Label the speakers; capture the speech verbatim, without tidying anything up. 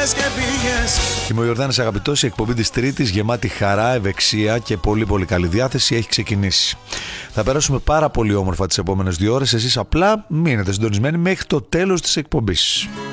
Speaker 1: Είμαι ο Ιορδάνης Αγαπητός, η εκπομπή της Τρίτης γεμάτη χαρά, ευεξία και πολύ πολύ καλή διάθεση έχει ξεκινήσει. Θα περάσουμε πάρα πολύ όμορφα τις επόμενες δύο ώρες, εσείς απλά μείνετε συντονισμένοι μέχρι το τέλος της εκπομπής.